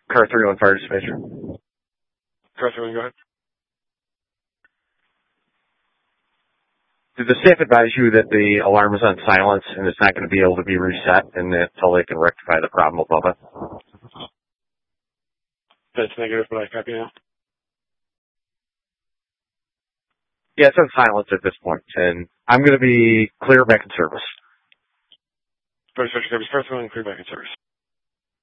Car 31 Fire Dispatcher. Car 31, go ahead. Did the staff advise you that the alarm is on silence and it's not going to be able to be reset until they can rectify the problem above it? That's negative, but I copy now. Yeah, it's on silence at this point, and I'm going to be clear back in service. Fire Dispatcher, Car 31, clear back in service.